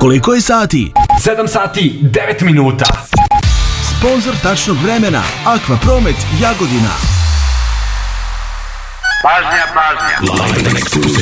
Koliko je sati? 7 sati, 9 minuta. Sponzor tačnog vremena Aqua Promet Jagodina. Pažnja, pažnja.